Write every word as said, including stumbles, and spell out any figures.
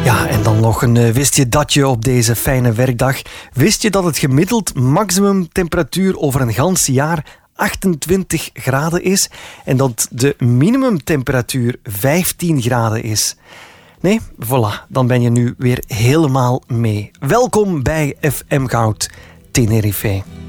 Ja, en dan nog een uh, wist je datje op deze fijne werkdag. Wist je dat het gemiddeld maximumtemperatuur over een gans jaar achtentwintig graden is en dat de minimumtemperatuur vijftien graden is? Nee, voilà, dan ben je nu weer helemaal mee. Welkom bij F M Goud Tenerife.